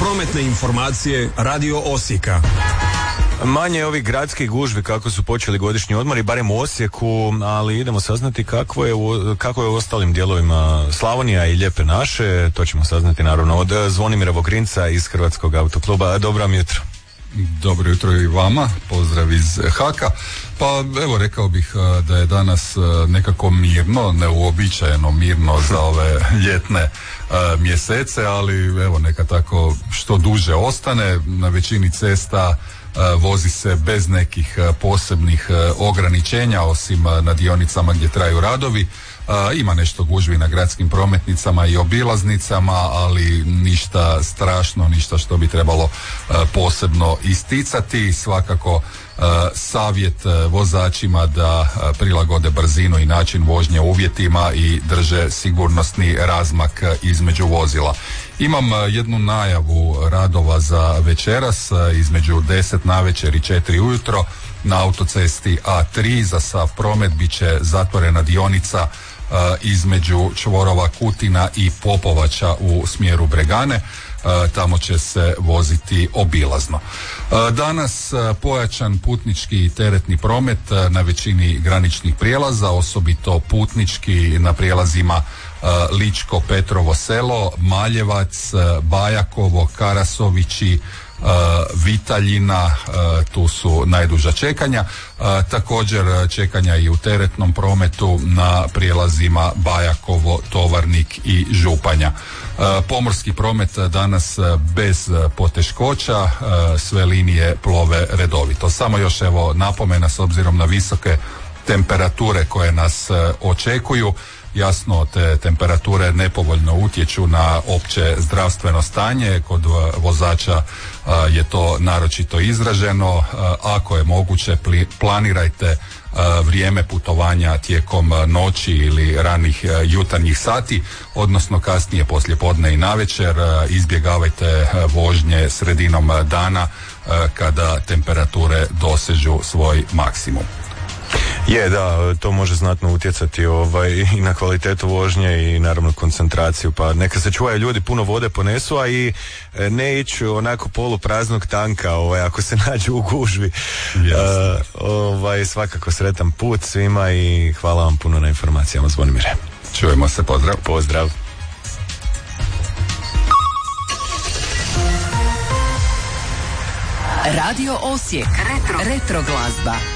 Prometne informacije Radio Osijeka. Manje ovih gradskih gužvi kako su počeli godišnji odmori, barem u Osijeku, ali idemo saznati kako je u ostalim dijelovima Slavonija i Lijepe naše. To ćemo saznati naravno od Zvonimira Vogrinca iz Hrvatskog autokluba. Dobro vam jutro. Dobro jutro i vama, pozdrav iz Haka. Pa evo, rekao bih da je danas nekako mirno, neuobičajeno mirno za ove ljetne mjesece, ali evo neka tako što duže ostane. Na većini cesta vozi se bez nekih posebnih ograničenja, osim na dionicama gdje traju radovi. Ima nešto gužvi na gradskim prometnicama i obilaznicama, ali ništa strašno, ništa što bi trebalo posebno isticati. Svakako savjet vozačima da prilagode brzinu i način vožnje uvjetima i drže sigurnosni razmak između vozila. Imam jednu najavu radova za večeras između 10 navečer i 4 ujutro na autocesti A3. Za sav promet bit će zatvorena dionica između čvorova Kutina i Popovača u smjeru Bregane. Tamo će se voziti obilazno. Danas pojačan putnički i teretni promet na većini graničnih prijelaza, osobito putnički na prijelazima Ličko, Petrovo selo, Maljevac, Bajakovo, Karasovići, Vitaljina, tu su najduža čekanja. Također čekanja i u teretnom prometu na prijelazima Bajakovo, Tovarnik i Županja. Pomorski promet danas bez poteškoća, sve linije plove redovito. Samo još evo napomena, s obzirom na visoke temperature koje nas očekuju. Jasno, te temperature nepovoljno utječu na opće zdravstveno stanje. Kod vozača je to naročito izraženo. Ako je moguće, planirajte vrijeme putovanja tijekom noći ili ranih jutarnjih sati, odnosno kasnije poslijepodne i navečer. Izbjegavajte vožnje sredinom dana kada temperature dosežu svoj maksimum. Je, da, to može znatno utjecati i na kvalitetu vožnje i naravno koncentraciju, pa neka se čuvaju ljudi, puno vode ponesu, a i ne ići onako polupraznog tanka ako se nađu u gužvi. Svakako sretan put svima i hvala vam puno na informacijama, Zvonimire. Čujemo se, pozdrav. Pozdrav. Radio Osijek, retro glazba.